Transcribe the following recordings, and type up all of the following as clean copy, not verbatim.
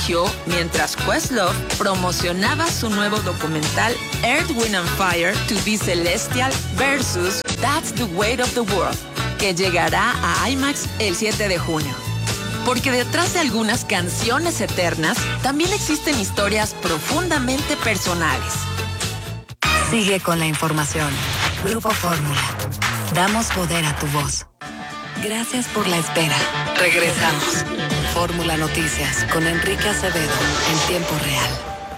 surgió mientras Questlove promocionaba su nuevo documental Earth, Wind and Fire to be Celestial versus That's the Weight of the World, que llegará a IMAX el 7 de junio. Porque detrás de algunas canciones eternas, también existen historias profundamente personales. Sigue con la información. Grupo Fórmula. Damos poder a tu voz. Gracias por la espera. Regresamos. Fórmula Noticias con Enrique Acevedo en tiempo real.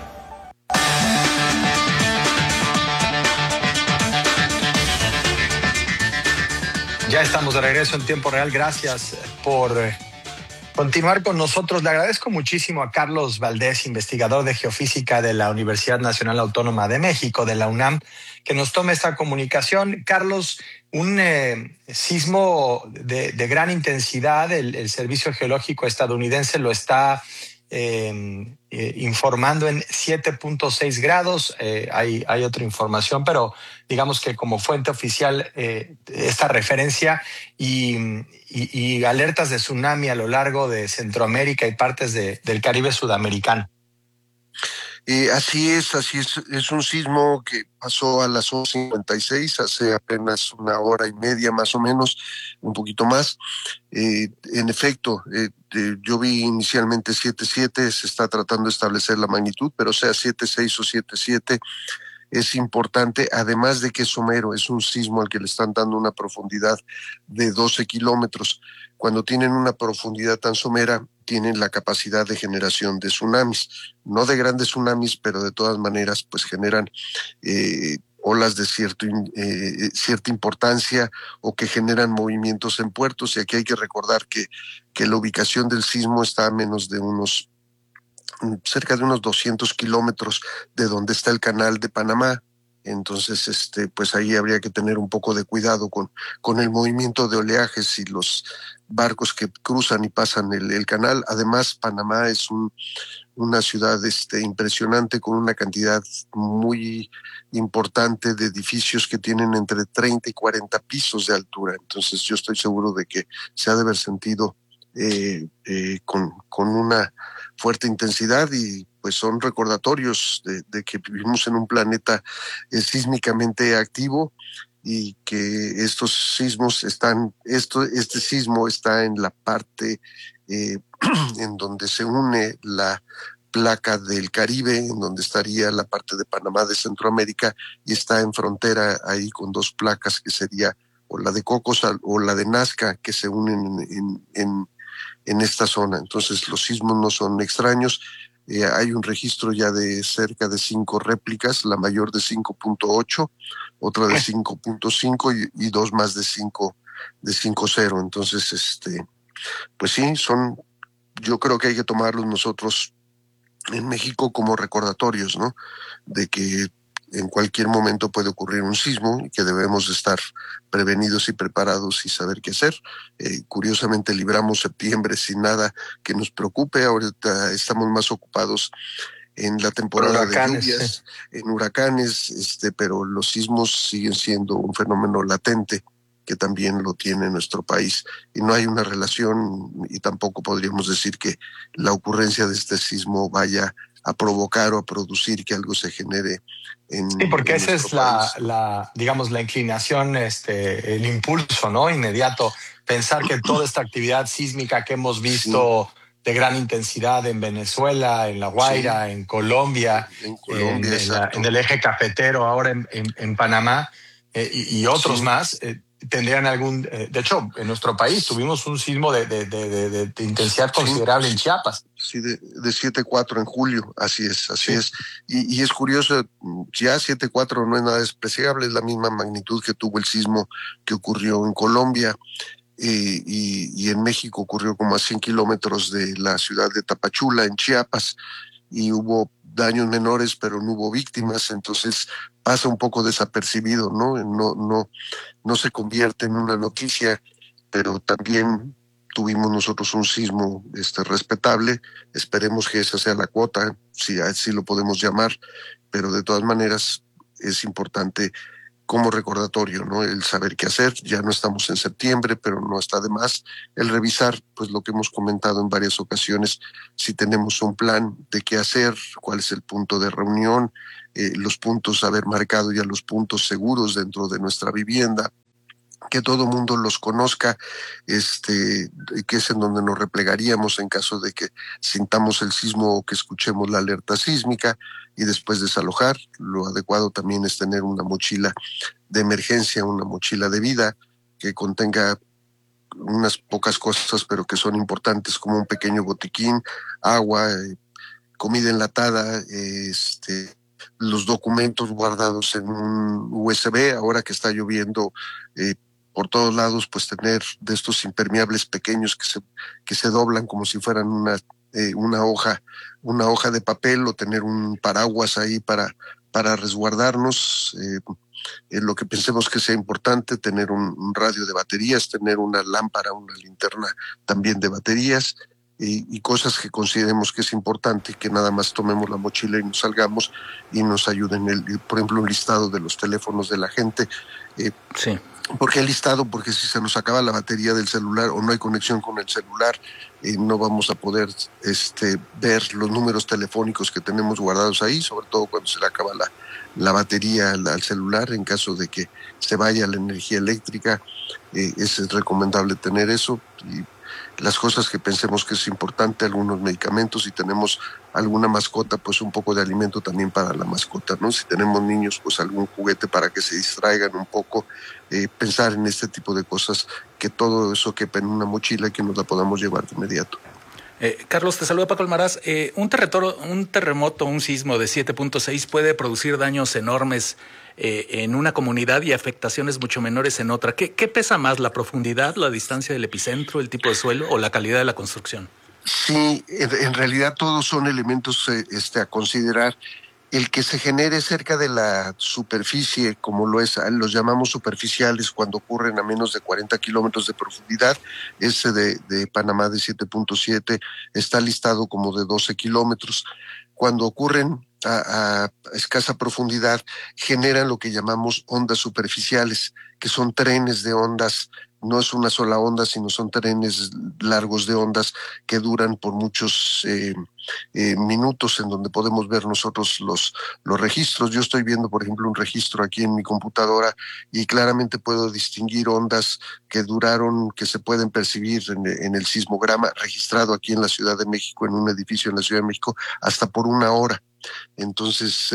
Ya estamos de regreso en tiempo real. Gracias por continuar con nosotros. Le agradezco muchísimo a Carlos Valdés, investigador de geofísica de la Universidad Nacional Autónoma de México, de la UNAM, que nos tome esta comunicación. Carlos, un sismo de gran intensidad, el Servicio Geológico estadounidense lo está informando en 7.6 grados. Hay otra información, pero digamos que como fuente oficial esta referencia y alertas de tsunami a lo largo de Centroamérica y partes del Caribe sudamericano. Así es. Es un sismo que pasó a las 11:56, hace apenas una hora y media más o menos, un poquito más. En efecto, yo vi inicialmente 7.7, se está tratando de establecer la magnitud, pero sea 7.6 o 7.7, es importante, además de que es somero, es un sismo al que le están dando una profundidad de 12 kilómetros. Cuando tienen una profundidad tan somera, tienen la capacidad de generación de tsunamis, no de grandes tsunamis, pero de todas maneras pues generan olas de cierta importancia o que generan movimientos en puertos. Y aquí hay que recordar que la ubicación del sismo está a menos de cerca de unos 200 kilómetros de donde está el canal de Panamá. Entonces, pues ahí habría que tener un poco de cuidado con el movimiento de oleajes y los barcos que cruzan y pasan el canal. Además, Panamá es una ciudad impresionante, con una cantidad muy importante de edificios que tienen entre 30 y 40 pisos de altura. Entonces yo estoy seguro de que se ha de haber sentido con una fuerte intensidad, y pues son recordatorios de que vivimos en un planeta sísmicamente activo, y que estos sismos este sismo está en la parte en donde se une la placa del Caribe, en donde estaría la parte de Panamá de Centroamérica, y está en frontera ahí con dos placas que sería o la de Cocos o la de Nazca, que se unen en esta zona. Entonces los sismos no son extraños. Hay un registro ya de cerca de 5 réplicas, la mayor de 5.8, otra de 5.5 y dos más de 5.0. Entonces, pues sí, yo creo que hay que tomarlos nosotros en México como recordatorios, ¿no? De que en cualquier momento puede ocurrir un sismo y que debemos estar prevenidos y preparados y saber qué hacer. Curiosamente libramos septiembre sin nada que nos preocupe. Ahorita estamos más ocupados en la temporada de lluvias, en huracanes, pero los sismos siguen siendo un fenómeno latente que también lo tiene nuestro país, y no hay una relación, y tampoco podríamos decir que la ocurrencia de este sismo vaya a provocar o a producir que algo se genere sí, porque esa es la inclinación, el impulso, ¿no? Inmediato. Pensar que toda esta actividad sísmica que hemos visto de gran intensidad en Venezuela, en La Guaira, en Colombia, en el eje cafetero, ahora en Panamá y otros más, tendrían de hecho, en nuestro país tuvimos un sismo de intensidad considerable en Chiapas. Sí, de 7.4 en julio, así es. Y es curioso, ya 7.4 no es nada despreciable, es la misma magnitud que tuvo el sismo que ocurrió en Colombia, y en México ocurrió como a 100 kilómetros de la ciudad de Tapachula, en Chiapas, y hubo daños menores, pero no hubo víctimas. Entonces pasa un poco desapercibido, ¿no? No se convierte en una noticia, pero también tuvimos nosotros un sismo respetable. Esperemos que esa sea la cuota, si así lo podemos llamar, pero de todas maneras es importante como recordatorio, ¿no? El saber qué hacer. Ya no estamos en septiembre, pero no está de más el revisar, pues, lo que hemos comentado en varias ocasiones, si tenemos un plan de qué hacer, cuál es el punto de reunión, los puntos, haber marcado ya los puntos seguros dentro de nuestra vivienda, que todo mundo los conozca, que es en donde nos replegaríamos en caso de que sintamos el sismo o que escuchemos la alerta sísmica, y después desalojar. Lo adecuado también es tener una mochila de emergencia, una mochila de vida que contenga unas pocas cosas, pero que son importantes, como un pequeño botiquín, agua, comida enlatada, los documentos guardados en un USB. Ahora que está lloviendo por todos lados, pues tener de estos impermeables pequeños que se doblan como si fueran una hoja de papel, o tener un paraguas ahí para resguardarnos. Lo que pensemos que sea importante, tener un radio de baterías, tener una lámpara, una linterna también de baterías, y cosas que consideremos que es importante, que nada más tomemos la mochila y nos salgamos y nos ayuden. Por ejemplo, un listado de los teléfonos de la gente. Sí. ¿Por qué listado? Porque si se nos acaba la batería del celular o no hay conexión con el celular, no vamos a poder ver los números telefónicos que tenemos guardados ahí, sobre todo cuando se le acaba la batería al celular. En caso de que se vaya la energía eléctrica, es recomendable tener eso. Y las cosas que pensemos que es importante, algunos medicamentos. Si tenemos alguna mascota, pues un poco de alimento también para la mascota, ¿no? Si tenemos niños, pues algún juguete para que se distraigan un poco. Pensar en este tipo de cosas, que todo eso quepa en una mochila y que nos la podamos llevar de inmediato. Carlos, te saluda Paco Almaraz. Un terremoto, un sismo de 7.6 puede producir daños enormes en una comunidad y afectaciones mucho menores en otra. ¿Qué pesa más, la profundidad, la distancia del epicentro, el tipo de suelo o la calidad de la construcción? Sí, en realidad todos son elementos a considerar. El que se genere cerca de la superficie, como los llamamos superficiales, cuando ocurren a menos de 40 kilómetros de profundidad, ese de Panamá de 7.7 está listado como de 12 kilómetros. Cuando ocurren a escasa profundidad, generan lo que llamamos ondas superficiales, que son trenes de ondas. No es una sola onda, sino son trenes largos de ondas que duran por muchos minutos, en donde podemos ver nosotros los registros. Yo estoy viendo, por ejemplo, un registro aquí en mi computadora y claramente puedo distinguir ondas que duraron, que se pueden percibir en el sismograma registrado aquí en la Ciudad de México, en un edificio en la Ciudad de México, hasta por 1 hora. Entonces,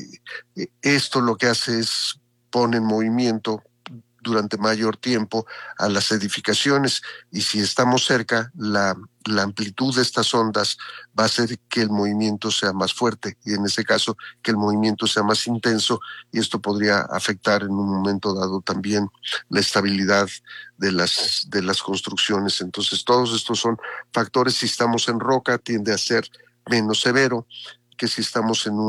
esto lo que hace es pone en movimiento durante mayor tiempo a las edificaciones, y si estamos cerca, la amplitud de estas ondas va a hacer que el movimiento sea más fuerte, y en ese caso que el movimiento sea más intenso, y esto podría afectar en un momento dado también la estabilidad de las construcciones. Entonces todos estos son factores. Si estamos en roca, tiende a ser menos severo que si estamos en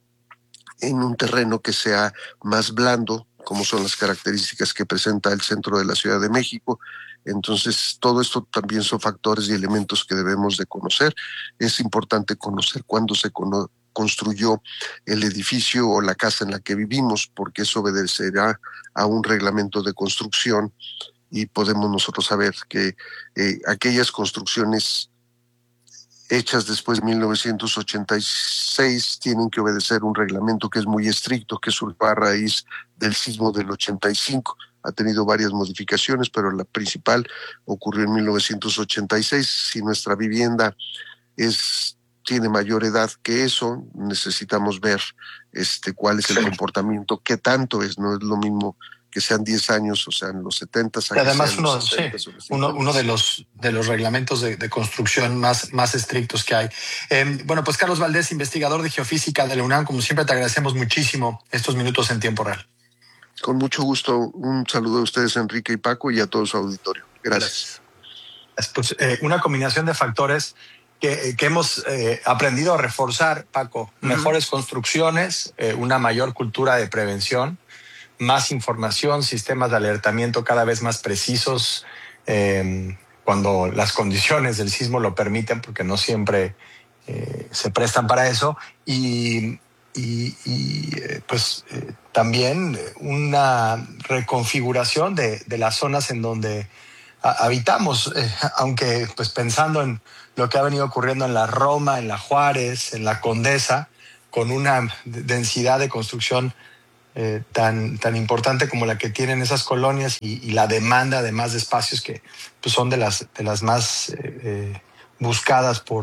un terreno que sea más blando, como son las características que presenta el centro de la Ciudad de México. Entonces, todo esto también son factores y elementos que debemos de conocer. Es importante conocer cuándo se construyó el edificio o la casa en la que vivimos, porque eso obedecerá a un reglamento de construcción, y podemos nosotros saber que aquellas construcciones hechas después de 1986 tienen que obedecer un reglamento que es muy estricto, que surgió a raíz del sismo del 85. Ha tenido varias modificaciones, pero la principal ocurrió en 1986. Si nuestra vivienda tiene mayor edad que eso, necesitamos ver cuál es el comportamiento, qué tanto es. No es lo mismo que sean 10 años, o sea, en los 70. Además, uno de los reglamentos de construcción más estrictos que hay. Bueno, pues Carlos Valdés, investigador de geofísica de la UNAM, como siempre te agradecemos muchísimo estos minutos en tiempo real. Con mucho gusto. Un saludo a ustedes, Enrique y Paco, y a todo su auditorio. Gracias. Pues, una combinación de factores que hemos aprendido a reforzar, Paco. Mejores construcciones, una mayor cultura de prevención, más información, sistemas de alertamiento cada vez más precisos cuando las condiciones del sismo lo permiten, porque no siempre se prestan para eso, y también una reconfiguración de las zonas en donde habitamos, aunque pues pensando en lo que ha venido ocurriendo en la Roma, en la Juárez, en la Condesa, con una densidad de construcción tan importante como la que tienen esas colonias y la demanda además de espacios que pues, son de las más buscadas por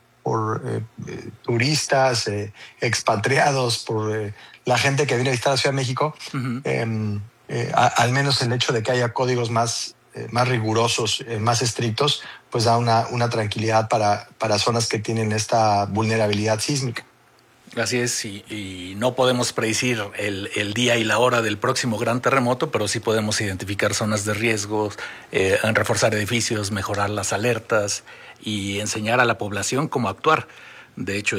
turistas, expatriados, por la gente que viene a visitar la Ciudad de México. Uh-huh. Al menos el hecho de que haya códigos más rigurosos, más estrictos, pues da una tranquilidad para zonas que tienen esta vulnerabilidad sísmica. Así es, y no podemos predecir el día y la hora del próximo gran terremoto, pero sí podemos identificar zonas de riesgos, reforzar edificios, mejorar las alertas y enseñar a la población cómo actuar. De hecho,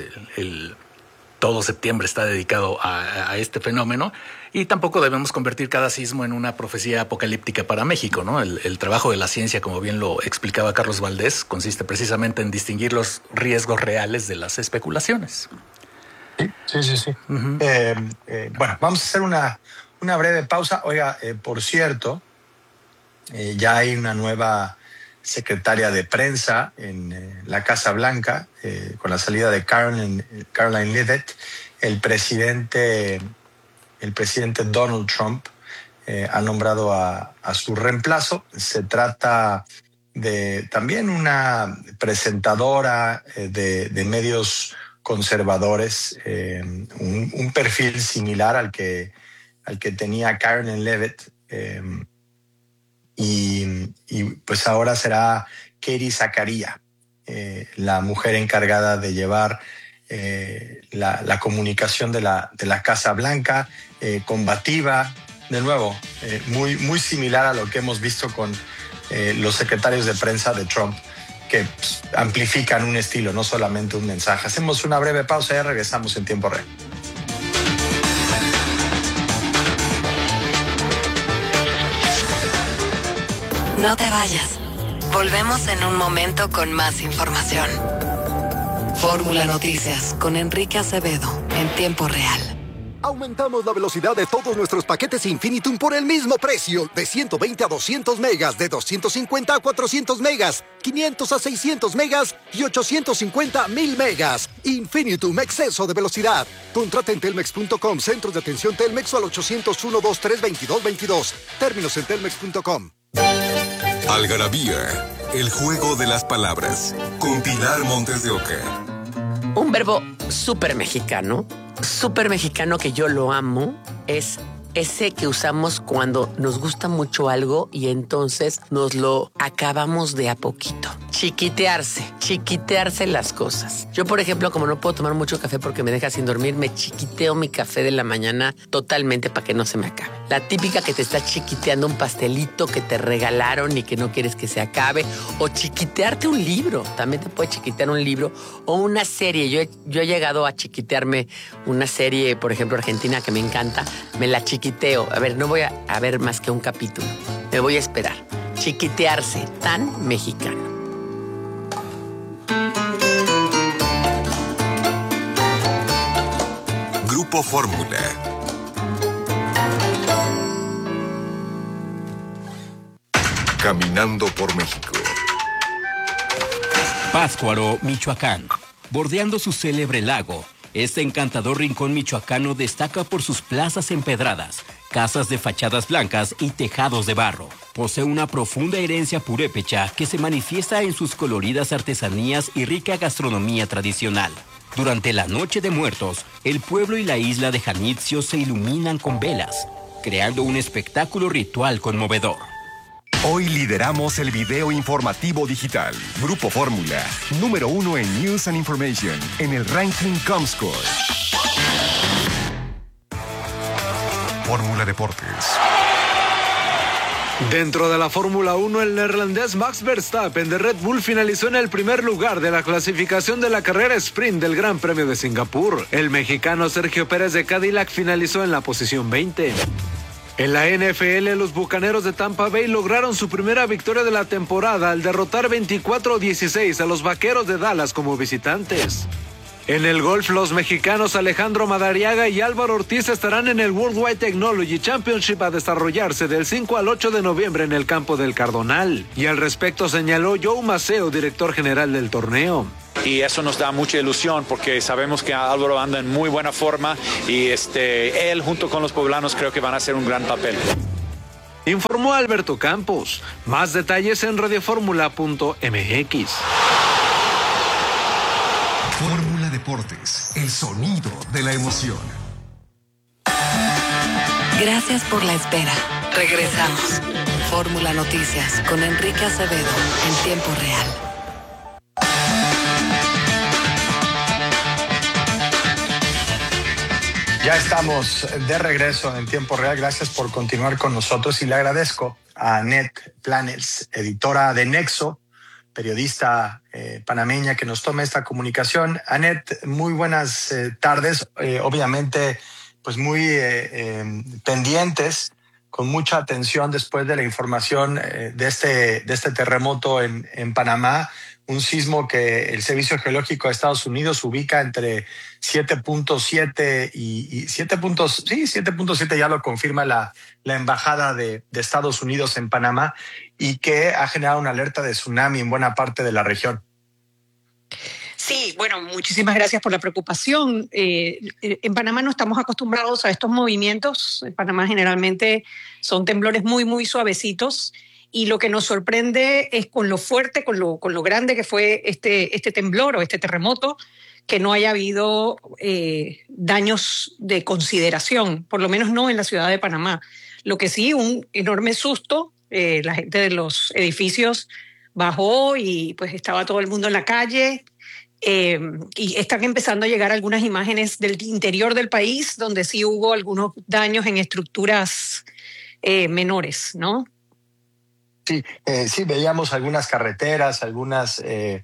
todo septiembre está dedicado a este fenómeno, y tampoco debemos convertir cada sismo en una profecía apocalíptica para México, ¿no? El trabajo de la ciencia, como bien lo explicaba Carlos Valdés, consiste precisamente en distinguir los riesgos reales de las especulaciones. Sí. Uh-huh. Bueno, vamos a hacer una breve pausa. Oiga, por cierto, ya hay una nueva secretaria de prensa en la Casa Blanca, con la salida de Caroline Leavitt. El presidente Donald Trump ha nombrado a su reemplazo. Se trata de también una presentadora de medios conservadores, un perfil similar al que tenía Caroline Leavitt, y pues ahora será Katie Zakaria, la mujer encargada de llevar la comunicación de la Casa Blanca, combativa, de nuevo, muy similar a lo que hemos visto con los secretarios de prensa de Trump, que amplifican un estilo, no solamente un mensaje. Hacemos una breve pausa y ya regresamos en tiempo real. No te vayas. Volvemos en un momento con más información. Fórmula Noticias con Enrique Acevedo en tiempo real. Aumentamos la velocidad de todos nuestros paquetes Infinitum por el mismo precio, de 120 a 200 megas, de 250 a 400 megas, 500 a 600 megas y 850 a 1000 megas. Infinitum, exceso de velocidad. Contrata en telmex.com, centros de atención Telmex, o al 801-232-2222. Términos en telmex.com. Algarabía, el juego de las palabras, con Pilar Montes de Oca. Un verbo súper mexicano que yo lo amo, es ese que usamos cuando nos gusta mucho algo y entonces nos lo acabamos de a poquito. Chiquitearse las cosas. Yo, por ejemplo, como no puedo tomar mucho café porque me deja sin dormir, me chiquiteo mi café de la mañana totalmente para que no se me acabe. La típica que te está chiquiteando un pastelito que te regalaron y que no quieres que se acabe, o chiquitearte un libro. También te puede chiquitear un libro o una serie. Yo he llegado a chiquitearme una serie, por ejemplo, argentina, que me encanta. Me la chiquiteo. A ver, no voy a ver más que un capítulo. Me voy a esperar. Chiquitearse, tan mexicano. Grupo Fórmula. Caminando por México. Pátzcuaro, Michoacán. Bordeando su célebre lago, este encantador rincón michoacano destaca por sus plazas empedradas, casas de fachadas blancas y tejados de barro. Posee una profunda herencia purépecha que se manifiesta en sus coloridas artesanías y rica gastronomía tradicional. Durante la Noche de Muertos, el pueblo y la isla de Janitzio se iluminan con velas, creando un espectáculo ritual conmovedor. Hoy lideramos el video informativo digital. Grupo Fórmula, número 1 en News and Information, en el ranking Comscore. Fórmula Deportes. Dentro de la Fórmula 1, el neerlandés Max Verstappen de Red Bull finalizó en el primer lugar de la clasificación de la carrera sprint del Gran Premio de Singapur. El mexicano Sergio Pérez de Cadillac finalizó en la posición 20. En la NFL, los Bucaneros de Tampa Bay lograron su primera victoria de la temporada al derrotar 24-16 a los Vaqueros de Dallas como visitantes. En el golf, los mexicanos Alejandro Madariaga y Álvaro Ortiz estarán en el Worldwide Technology Championship a desarrollarse del 5 al 8 de noviembre en el campo del Cardonal. Y al respecto señaló Joe Maceo, director general del torneo. Y eso nos da mucha ilusión porque sabemos que Álvaro anda en muy buena forma y él junto con los poblanos creo que van a hacer un gran papel. Informó Alberto Campos. Más detalles en radioformula.mx. Fórmula Deportes, el sonido de la emoción. Gracias por la espera. Regresamos. Fórmula Noticias con Enrique Acevedo en tiempo real. Ya estamos de regreso en tiempo real. Gracias por continuar con nosotros y le agradezco a Annette Planels, editora de Nexo, periodista panameña, que nos tome esta comunicación. Annette, muy buenas tardes. Obviamente, pues muy pendientes, con mucha atención después de la información de este terremoto en Panamá. Un sismo que el Servicio Geológico de Estados Unidos ubica entre 7.7 y 7.7, ya lo confirma la Embajada de Estados Unidos en Panamá, y que ha generado una alerta de tsunami en buena parte de la región. Sí, bueno, muchísimas gracias por la preocupación. En Panamá no estamos acostumbrados a estos movimientos. En Panamá generalmente son temblores muy, muy suavecitos. Y lo que nos sorprende es con lo fuerte, con lo grande que fue este temblor o este terremoto, que no haya habido daños de consideración, por lo menos no en la ciudad de Panamá. Lo que sí, un enorme susto. La gente de los edificios bajó y pues estaba todo el mundo en la calle. Y están empezando a llegar algunas imágenes del interior del país donde sí hubo algunos daños en estructuras menores, ¿no? Sí, veíamos algunas carreteras, algunas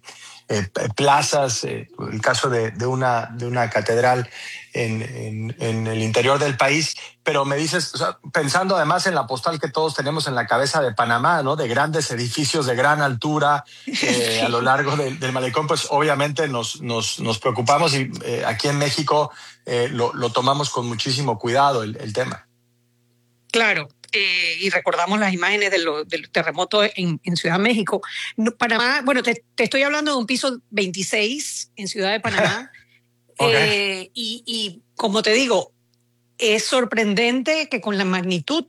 plazas, el caso de una catedral en el interior del país, pero me dices, o sea, pensando además en la postal que todos tenemos en la cabeza de Panamá, ¿no? De grandes edificios de gran altura a lo largo del malecón, pues obviamente nos preocupamos y aquí en México lo tomamos con muchísimo cuidado el tema. Claro. Y recordamos las imágenes del terremoto en Ciudad de México. Panamá, bueno, te estoy hablando de un piso 26 en Ciudad de Panamá. Okay. Y como te digo, es sorprendente que con la magnitud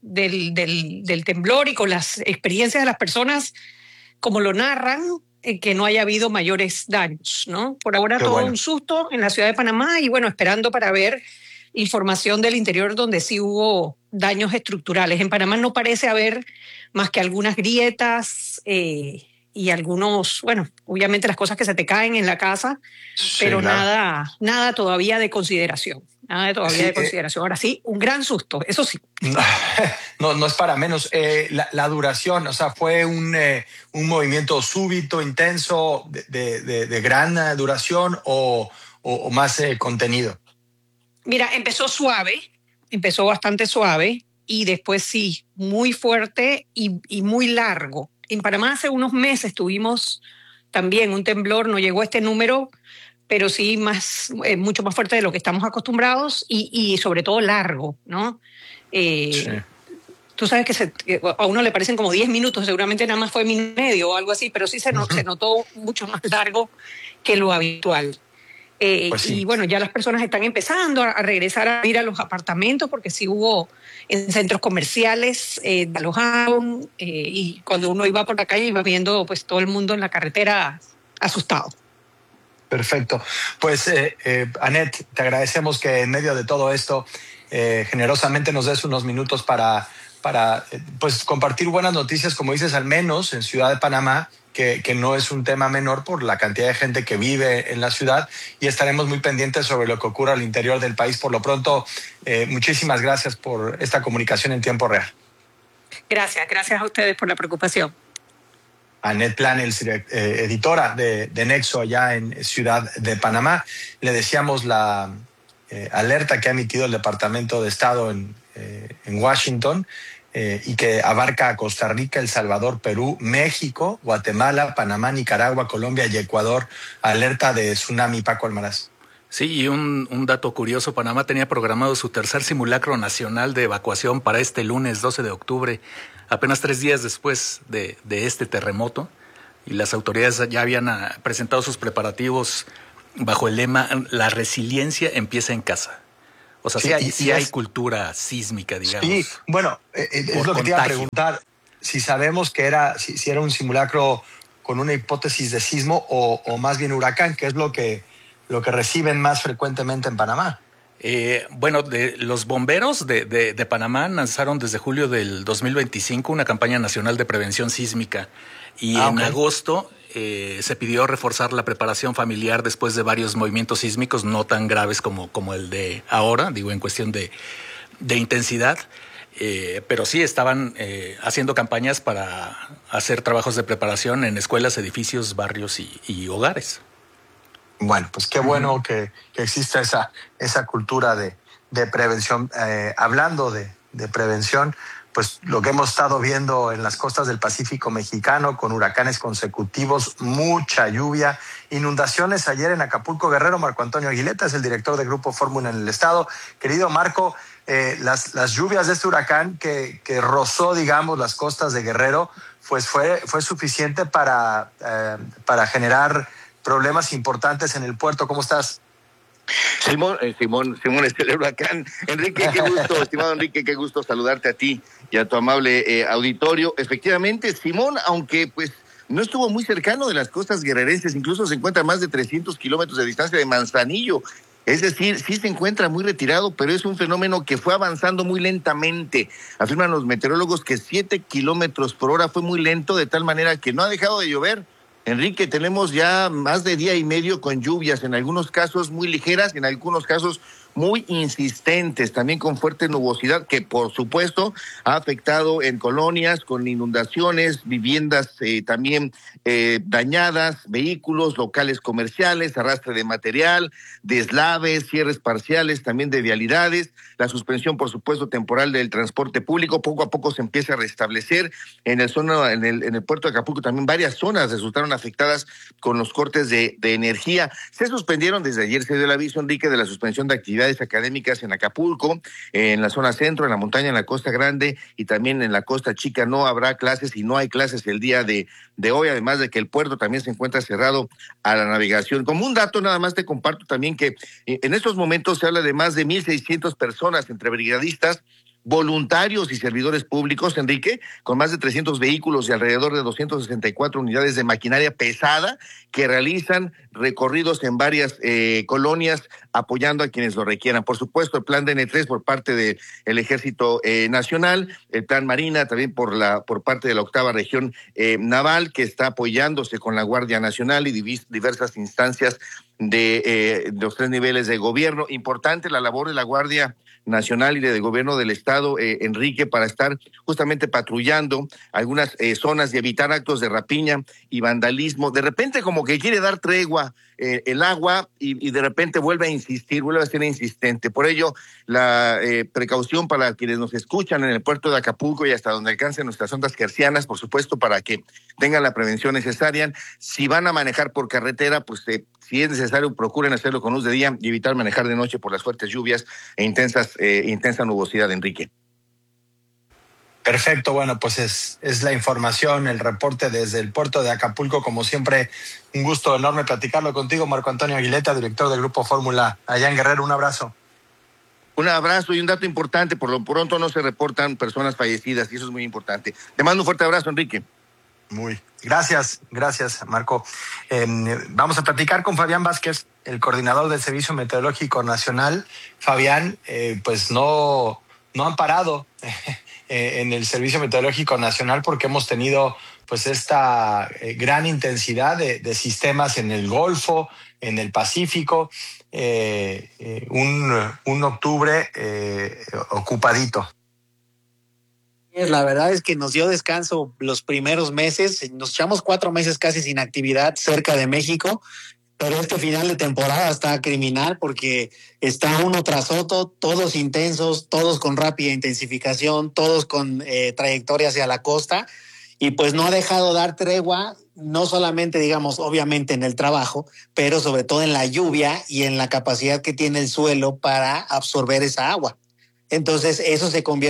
del temblor y con las experiencias de las personas, como lo narran, que no haya habido mayores daños, ¿no? Por ahora Qué todo bueno. Un susto en la Ciudad de Panamá y bueno, esperando para ver información del interior donde sí hubo daños estructurales. En Panamá no parece haber más que algunas grietas y algunos, bueno, obviamente las cosas que se te caen en la casa, sí, pero claro. nada todavía de consideración. Nada todavía de consideración. Ahora sí, un gran susto, eso sí. No es para menos. La duración, o sea, fue un movimiento súbito, intenso, de gran duración o más contenido. Mira, empezó bastante suave y después sí, muy fuerte y muy largo. En Panamá hace unos meses tuvimos también un temblor, no llegó a este número, pero sí mucho más fuerte de lo que estamos acostumbrados y sobre todo largo, ¿no? Sí. Tú sabes que a uno le parecen como 10 minutos, seguramente nada más fue minuto y medio o algo así, pero sí se notó mucho más largo que lo habitual. Pues sí. Y bueno, ya las personas están empezando a regresar a ir a los apartamentos porque sí hubo en centros comerciales, alojaron y cuando uno iba por la calle iba viendo pues todo el mundo en la carretera asustado. Perfecto. Pues Annette, te agradecemos que en medio de todo esto generosamente nos des unos minutos para pues compartir buenas noticias, como dices, al menos en Ciudad de Panamá, que no es un tema menor por la cantidad de gente que vive en la ciudad, y estaremos muy pendientes sobre lo que ocurra al interior del país. Por lo pronto, muchísimas gracias por esta comunicación en tiempo real. Gracias a ustedes por la preocupación. Annette Planels, editora de Nexo allá en Ciudad de Panamá. Le decíamos la alerta que ha emitido el Departamento de Estado en Washington y que abarca a Costa Rica, El Salvador, Perú, México, Guatemala, Panamá, Nicaragua, Colombia y Ecuador. Alerta de tsunami, Paco Almaraz. Sí, y un dato curioso, Panamá tenía programado su tercer simulacro nacional de evacuación para este lunes 12 de octubre, apenas 3 días después de este terremoto, y las autoridades ya habían presentado sus preparativos bajo el lema "La resiliencia empieza en casa". O sea, sí hay cultura sísmica, digamos. Sí, bueno, es lo que te iba a preguntar, si sabemos que si era un simulacro con una hipótesis de sismo o más bien huracán, que es lo que reciben más frecuentemente en Panamá. Bueno, los bomberos de Panamá lanzaron desde julio del 2025 una campaña nacional de prevención sísmica, y en agosto se pidió reforzar la preparación familiar después de varios movimientos sísmicos no tan graves como el de ahora, digo, en cuestión de intensidad. Pero sí estaban haciendo campañas para hacer trabajos de preparación en escuelas, edificios, barrios y hogares. Bueno, pues qué bueno que exista esa cultura de prevención. Hablando de prevención, pues lo que hemos estado viendo en las costas del Pacífico mexicano, con huracanes consecutivos, mucha lluvia, inundaciones ayer en Acapulco, Guerrero. Marco Antonio Aguileta es el director de Grupo Fórmula en el estado. Querido Marco, las lluvias de este huracán que rozó, digamos, las costas de Guerrero, pues fue suficiente para generar problemas importantes en el puerto. ¿Cómo estás? Simón, es el huracán. Enrique, qué gusto, estimado Enrique, qué gusto saludarte a ti y a tu amable auditorio. Efectivamente, Simón, aunque pues no estuvo muy cercano de las costas guerrerenses, incluso se encuentra a más de 300 kilómetros de distancia de Manzanillo. Es decir, sí se encuentra muy retirado, pero es un fenómeno que fue avanzando muy lentamente. Afirman los meteorólogos que 7 kilómetros por hora fue muy lento, de tal manera que no ha dejado de llover. Enrique, tenemos ya más de día y medio con lluvias, en algunos casos muy ligeras, en algunos casos muy insistentes, también con fuerte nubosidad, que por supuesto ha afectado en colonias, con inundaciones, viviendas también dañadas, vehículos, locales comerciales, arrastre de material, deslaves, cierres parciales también de vialidades, la suspensión, por supuesto, temporal del transporte público. Poco a poco se empieza a restablecer en el puerto de Acapulco. También varias zonas resultaron afectadas con los cortes de energía. Se suspendieron, desde ayer se dio el aviso, Enrique, de la suspensión de actividades académicas en Acapulco, en la zona centro, en la montaña, en la Costa Grande y también en la Costa Chica. No habrá clases y no hay clases el día de hoy, además de que el puerto también se encuentra cerrado a la navegación. Como un dato, nada más te comparto también que en estos momentos se habla de más de 1,600 personas, entre brigadistas, voluntarios y servidores públicos, Enrique, con más de 300 vehículos y alrededor de 264 unidades de maquinaria pesada que realizan recorridos en varias colonias apoyando a quienes lo requieran. Por supuesto, el plan DN3 por parte del Ejército Nacional, el plan Marina también por parte de la 8ª Región Naval, que está apoyándose con la Guardia Nacional y diversas instancias de los 3 niveles de gobierno. Importante la labor de la Guardia Nacional y del gobierno del estado, Enrique, para estar justamente patrullando algunas zonas y evitar actos de rapiña y vandalismo. De repente como que quiere dar tregua el agua y de repente vuelve a insistir, vuelve a ser insistente. Por ello, la precaución para quienes nos escuchan en el puerto de Acapulco y hasta donde alcancen nuestras ondas hercianas, por supuesto, para que tengan la prevención necesaria. Si van a manejar por carretera, pues si es necesario, procuren hacerlo con luz de día y evitar manejar de noche por las fuertes lluvias e intensa nubosidad, Enrique. Perfecto, bueno, pues es la información, el reporte desde el puerto de Acapulco. Como siempre, un gusto enorme platicarlo contigo, Marco Antonio Aguileta, director del Grupo Fórmula allá en Guerrero. Un abrazo. Un abrazo y un dato importante, por lo pronto no se reportan personas fallecidas y eso es muy importante. Te mando un fuerte abrazo, Enrique. Gracias, Marco. Vamos a platicar con Fabián Vázquez, el coordinador del Servicio Meteorológico Nacional. Fabián, pues no han parado en el Servicio Meteorológico Nacional porque hemos tenido pues esta gran intensidad de sistemas en el Golfo, en el Pacífico, un octubre ocupadito. La verdad es que nos dio descanso los primeros meses, nos echamos 4 meses casi sin actividad cerca de México, pero este final de temporada está criminal porque está uno tras otro, todos intensos, todos con rápida intensificación, todos con trayectoria hacia la costa, y pues no ha dejado dar tregua, no solamente, digamos, obviamente en el trabajo, pero sobre todo en la lluvia y en la capacidad que tiene el suelo para absorber esa agua. Entonces eso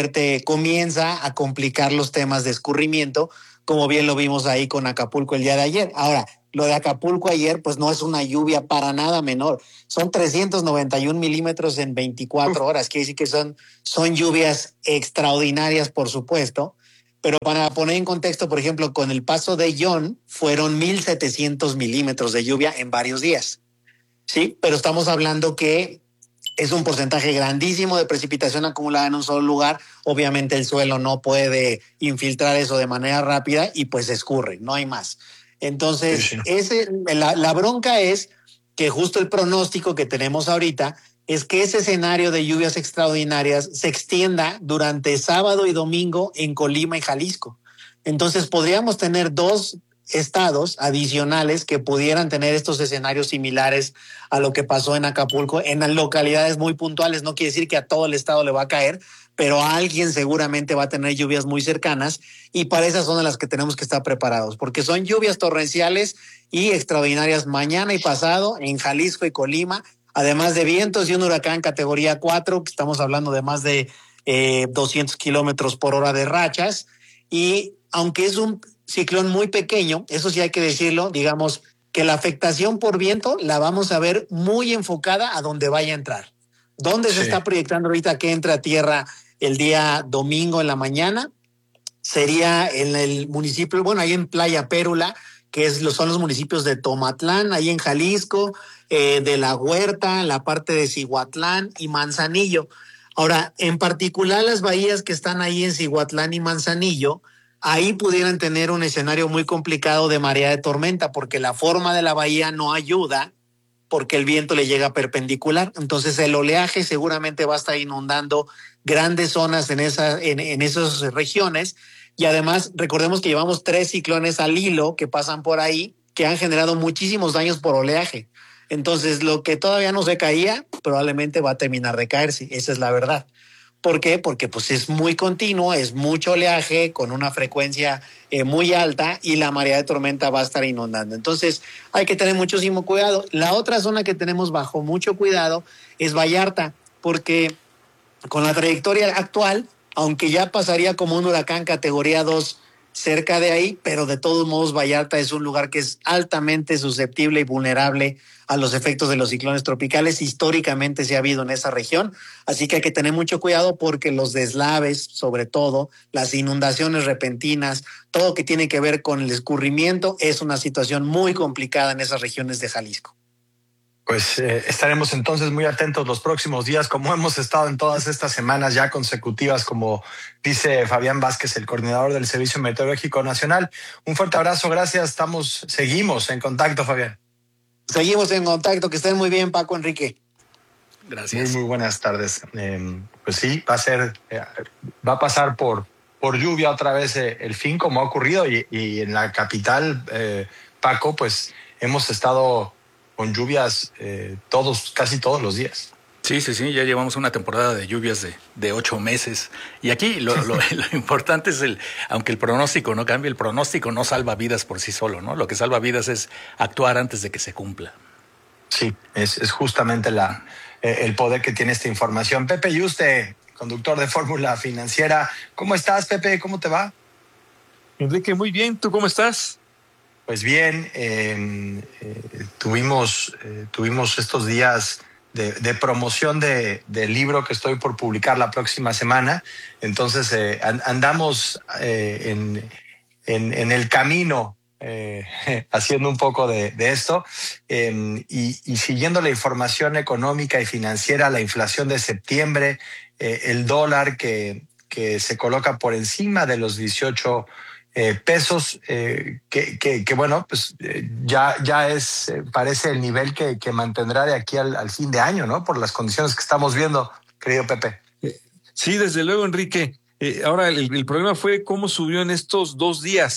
comienza a complicar los temas de escurrimiento, como bien lo vimos ahí con Acapulco el día de ayer. Ahora, lo de Acapulco ayer, pues no es una lluvia para nada menor. Son 391 milímetros en 24 horas. Quiere decir que son lluvias extraordinarias, por supuesto. Pero para poner en contexto, por ejemplo, con el paso de John, fueron 1,700 milímetros de lluvia en varios días. Sí, pero estamos hablando que es un porcentaje grandísimo de precipitación acumulada en un solo lugar. Obviamente el suelo no puede infiltrar eso de manera rápida y pues escurre, no hay más. Entonces, la bronca es que justo el pronóstico que tenemos ahorita es que ese escenario de lluvias extraordinarias se extienda durante sábado y domingo en Colima y Jalisco. Entonces podríamos tener 2 estados adicionales que pudieran tener estos escenarios similares a lo que pasó en Acapulco, en localidades muy puntuales. No quiere decir que a todo el estado le va a caer, pero a alguien seguramente va a tener lluvias muy cercanas, y para esas son de las que tenemos que estar preparados, porque son lluvias torrenciales y extraordinarias mañana y pasado en Jalisco y Colima, además de vientos y un huracán categoría 4, que estamos hablando de más de 200 kilómetros por hora de rachas. Y aunque es un ciclón muy pequeño, eso sí hay que decirlo, digamos que la afectación por viento la vamos a ver muy enfocada a donde vaya a entrar. ¿Dónde se está proyectando ahorita que entre a tierra el día domingo en la mañana? Sería en el municipio, bueno, ahí en Playa Pérula, que son los municipios de Tomatlán, ahí en Jalisco, de La Huerta, la parte de Cihuatlán y Manzanillo. Ahora, en particular las bahías que están ahí en Cihuatlán y Manzanillo, ahí pudieran tener un escenario muy complicado de marea de tormenta, porque la forma de la bahía no ayuda, porque el viento le llega perpendicular. Entonces el oleaje seguramente va a estar inundando grandes zonas en esas regiones. Y además recordemos que llevamos 3 ciclones al hilo que pasan por ahí, que han generado muchísimos daños por oleaje. Entonces lo que todavía no se caía probablemente va a terminar de caerse. Esa es la verdad. ¿Por qué? Porque pues es muy continuo, es mucho oleaje con una frecuencia muy alta, y la marea de tormenta va a estar inundando. Entonces hay que tener muchísimo cuidado. La otra zona que tenemos bajo mucho cuidado es Vallarta, porque con la trayectoria actual, aunque ya pasaría como un huracán categoría 2 cerca de ahí, pero de todos modos Vallarta es un lugar que es altamente susceptible y vulnerable a los efectos de los ciclones tropicales. Históricamente se ha habido en esa región, así que hay que tener mucho cuidado porque los deslaves, sobre todo las inundaciones repentinas, todo que tiene que ver con el escurrimiento, es una situación muy complicada en esas regiones de Jalisco. Pues estaremos entonces muy atentos los próximos días, como hemos estado en todas estas semanas ya consecutivas, como dice Fabián Vázquez, el coordinador del Servicio Meteorológico Nacional. Un fuerte abrazo, gracias. Seguimos en contacto, Fabián. Seguimos en contacto, que estén muy bien, Paco, Enrique. Gracias. Muy buenas tardes. Pues sí, va a pasar por lluvia otra vez el fin, como ha ocurrido, y en la capital, Paco, pues hemos estado con lluvias casi todos los días. Sí, ya llevamos una temporada de lluvias de 8 meses. Y aquí lo importante es aunque el pronóstico no cambie, el pronóstico no salva vidas por sí solo, ¿no? Lo que salva vidas es actuar antes de que se cumpla. Sí, es justamente el poder que tiene esta información. Pepe Yuste, conductor de Fórmula Financiera. ¿Cómo estás, Pepe? ¿Cómo te va? Enrique, muy bien. ¿Tú cómo estás? Pues bien, tuvimos estos días de promoción del libro que estoy por publicar la próxima semana. Entonces andamos en el camino haciendo un poco de esto y siguiendo la información económica y financiera, la inflación de septiembre, el dólar que se coloca por encima de los 18 pesos, que bueno, pues ya parece el nivel que mantendrá de aquí al fin de año, ¿no? Por las condiciones que estamos viendo, querido Pepe. Sí, desde luego, Enrique. Ahora, el problema fue cómo subió en estos 2 días.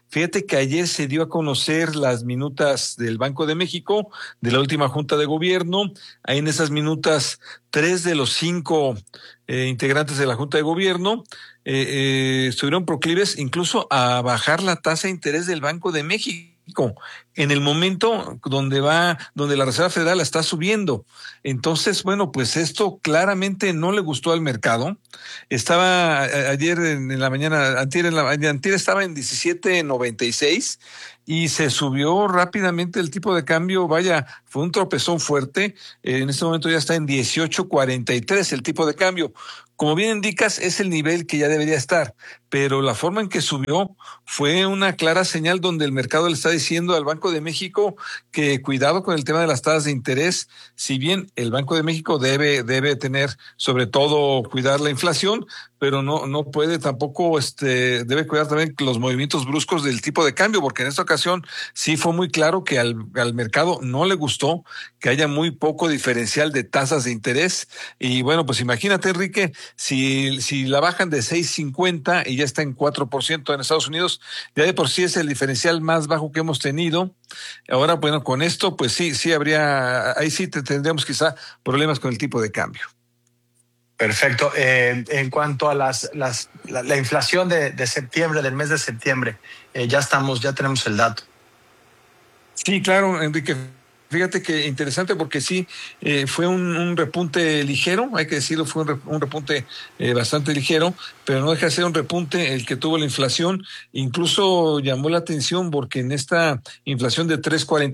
Fíjate que ayer se dio a conocer las minutas del Banco de México, de la última Junta de Gobierno. Ahí en esas minutas, 3 de los 5 integrantes de la Junta de Gobierno estuvieron proclives incluso a bajar la tasa de interés del Banco de México en el momento donde la Reserva Federal la está subiendo. Entonces, bueno, pues esto claramente no le gustó al mercado. Estaba ayer en la mañana, antier estaba en 17.96 y se subió rápidamente el tipo de cambio. Vaya, fue un tropezón fuerte. En este momento ya está en 18.43 el tipo de cambio. Como bien indicas, es el nivel que ya debería estar, pero la forma en que subió fue una clara señal donde el mercado le está diciendo al Banco de México que cuidado con el tema de las tasas de interés. Si bien el Banco de México debe tener, sobre todo, cuidar la inflación, pero no puede tampoco, debe cuidar también los movimientos bruscos del tipo de cambio, porque en esta ocasión sí fue muy claro que al mercado no le gustó que haya muy poco diferencial de tasas de interés. Y bueno, pues imagínate, Enrique, si la bajan de 6.50 y ya está en 4% en Estados Unidos, ya de por sí es el diferencial más bajo que hemos tenido. Ahora, bueno, con esto, pues sí habría, ahí sí tendríamos quizá problemas con el tipo de cambio. Perfecto. En cuanto a la inflación de septiembre, del mes de septiembre, ya tenemos el dato. Sí, claro, Enrique. Fíjate que interesante porque sí, fue un repunte ligero, hay que decirlo, fue un repunte bastante ligero, pero no deja de ser un repunte el que tuvo la inflación. Incluso llamó la atención porque en esta inflación de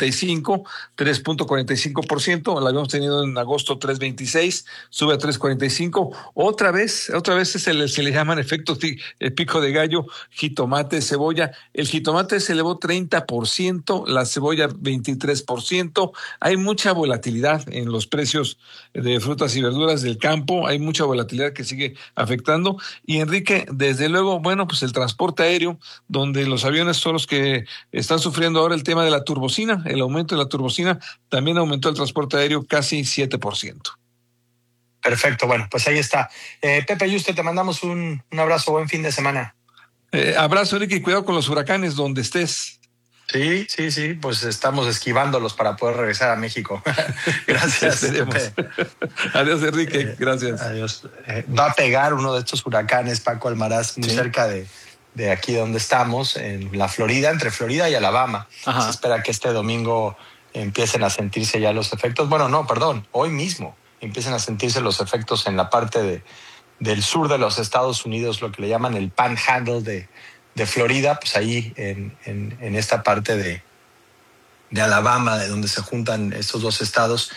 3.45%, la habíamos tenido en agosto 3.26, sube a 3.45, otra vez se le llaman efectos pico de gallo, jitomate, cebolla. El jitomate se elevó 30%, la cebolla 23%. Hay mucha volatilidad en los precios de frutas y verduras del campo, hay mucha volatilidad que sigue afectando. Y Enrique, desde luego, bueno, pues el transporte aéreo, donde los aviones son los que están sufriendo ahora el tema de la turbocina, el aumento de la turbocina, también aumentó el transporte aéreo casi 7%. Perfecto, bueno, pues ahí está. Pepe Yuste, te mandamos un abrazo, buen fin de semana. Abrazo, Enrique, y cuidado con los huracanes donde estés. Sí, pues estamos esquivándolos para poder regresar a México. Gracias. Adiós, Enrique, gracias. Adiós. Va a pegar uno de estos huracanes, Paco Almaraz, muy cerca de aquí donde estamos, en la Florida, entre Florida y Alabama. Se espera que este domingo empiecen a sentirse ya los efectos. Bueno, no, perdón, hoy mismo empiecen a sentirse los efectos en la parte del sur de los Estados Unidos, lo que le llaman el Panhandle de Florida, pues ahí en esta parte de Alabama, de donde se juntan estos dos estados.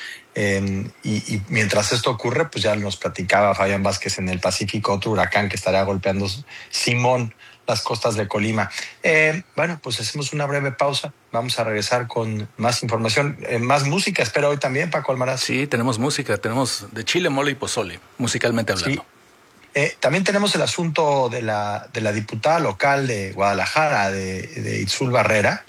Y mientras esto ocurre, pues ya nos platicaba Fabián Vázquez en el Pacífico, otro huracán que estará golpeando Simón, las costas de Colima. Bueno, pues hacemos una breve pausa. Vamos a regresar con más información, más música, espero hoy también, Paco Almaraz. Sí, tenemos música, tenemos de chile, mole y pozole, musicalmente hablando. Sí. También tenemos el asunto de la diputada local de Guadalajara, de Itzul Barrera,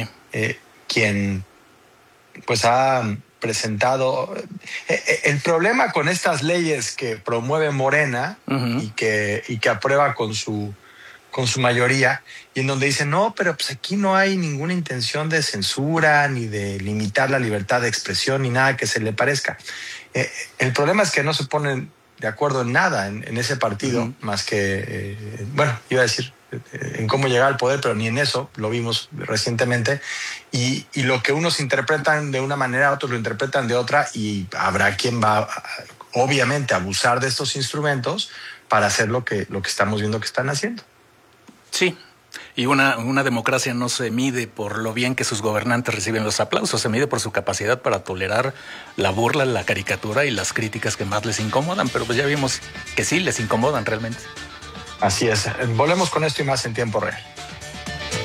quien pues ha presentado el problema con estas leyes que promueve Morena y que aprueba con su mayoría, y en donde dicen, no, pero pues aquí no hay ninguna intención de censura ni de limitar la libertad de expresión ni nada que se le parezca. El problema es que no se ponen de acuerdo en nada en ese partido, más que, iba a decir en cómo llegar al poder, pero ni en eso, lo vimos recientemente, y lo que unos interpretan de una manera, otros lo interpretan de otra, y habrá quien va, obviamente, a abusar de estos instrumentos para hacer lo que estamos viendo que están haciendo. Sí. Y una democracia no se mide por lo bien que sus gobernantes reciben los aplausos, se mide por su capacidad para tolerar la burla, la caricatura y las críticas que más les incomodan, pero pues ya vimos que sí les incomodan realmente. Así es. Volvemos con esto y más en tiempo real.